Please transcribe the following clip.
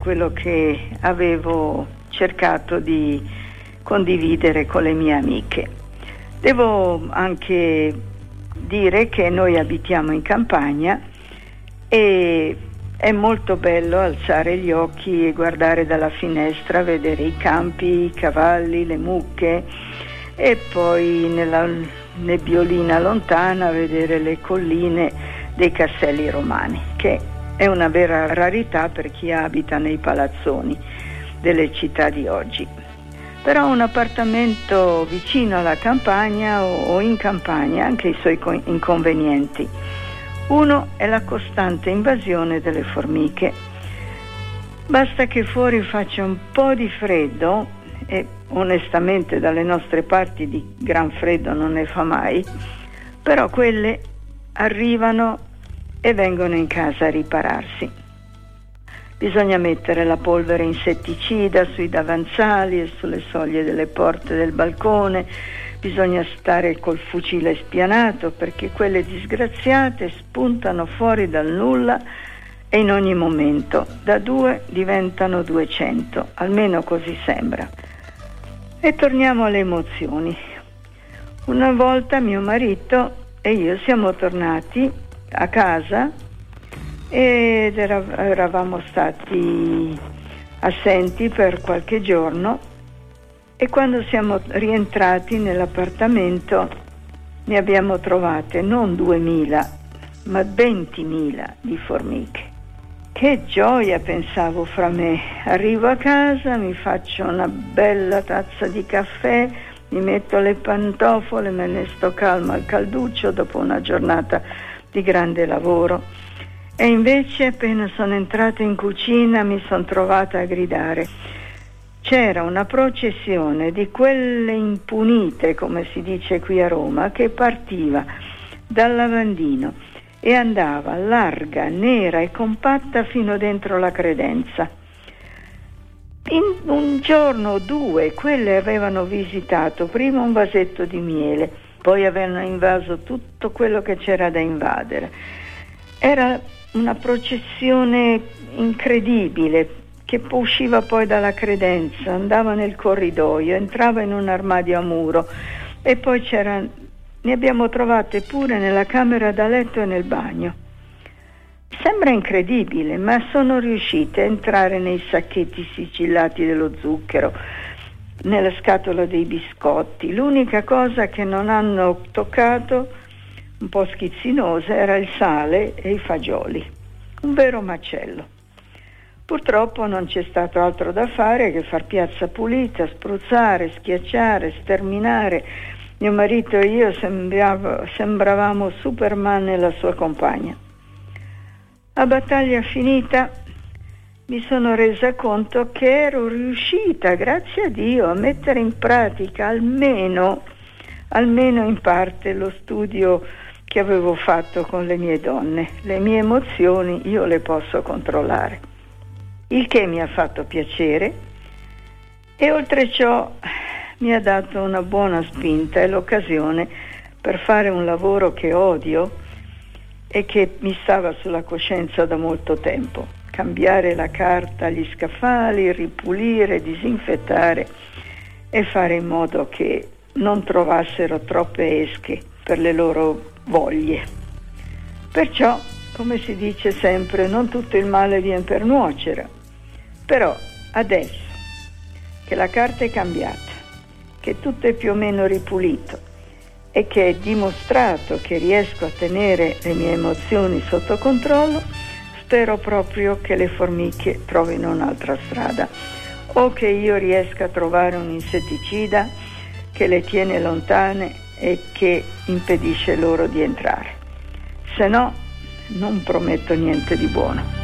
quello che avevo cercato di condividere con le mie amiche. Devo anche dire che noi abitiamo in campagna e è molto bello alzare gli occhi e guardare dalla finestra, vedere i campi, i cavalli, le mucche e poi nella nebbiolina lontana vedere le colline dei castelli romani, che è una vera rarità per chi abita nei palazzoni delle città di oggi. Però un appartamento vicino alla campagna o in campagna ha anche i suoi inconvenienti. Uno è la costante invasione delle formiche. Basta che fuori faccia un po' di freddo, e onestamente dalle nostre parti di gran freddo non ne fa mai, però quelle arrivano e vengono in casa a ripararsi. Bisogna mettere la polvere insetticida sui davanzali e sulle soglie delle porte del balcone. Bisogna stare col fucile spianato perché quelle disgraziate spuntano fuori dal nulla e in ogni momento da 2 diventano 200, almeno così sembra. E torniamo alle emozioni. Una volta mio marito e io siamo tornati a casa ed eravamo stati assenti per qualche giorno. E quando siamo rientrati nell'appartamento ne abbiamo trovate non 2000, ma 20.000 di formiche. Che gioia, pensavo fra me. Arrivo a casa, mi faccio una bella tazza di caffè, mi metto le pantofole, me ne sto calma al calduccio dopo una giornata di grande lavoro. E invece appena sono entrata in cucina mi sono trovata a gridare. C'era una processione di quelle impunite, come si dice qui a Roma, che partiva dal lavandino e andava larga, nera e compatta fino dentro la credenza. In un giorno o 2 quelle avevano visitato prima un vasetto di miele, poi avevano invaso tutto quello che c'era da invadere. Era una processione incredibile, che usciva poi dalla credenza, andava nel corridoio, entrava in un armadio a muro e poi ne abbiamo trovate pure nella camera da letto e nel bagno. Sembra incredibile, ma sono riuscite a entrare nei sacchetti sigillati dello zucchero, nella scatola dei biscotti. L'unica cosa che non hanno toccato, un po' schizzinosa, era il sale e i fagioli. Un vero macello. Purtroppo non c'è stato altro da fare che far piazza pulita, spruzzare, schiacciare, sterminare. Mio marito e io sembravamo Superman e la sua compagna. A battaglia finita mi sono resa conto che ero riuscita, grazie a Dio, a mettere in pratica almeno in parte lo studio che avevo fatto con le mie donne. Le mie emozioni io le posso controllare. Il che mi ha fatto piacere e oltre ciò mi ha dato una buona spinta e l'occasione per fare un lavoro che odio e che mi stava sulla coscienza da molto tempo: cambiare la carta, gli scaffali, ripulire, disinfettare e fare in modo che non trovassero troppe esche per le loro voglie. Perciò, come si dice sempre, non tutto il male viene per nuocere. Però adesso che la carta è cambiata, che tutto è più o meno ripulito e che è dimostrato che riesco a tenere le mie emozioni sotto controllo, spero proprio che le formiche trovino un'altra strada o che io riesca a trovare un insetticida che le tiene lontane e che impedisce loro di entrare. Se no, non prometto niente di buono.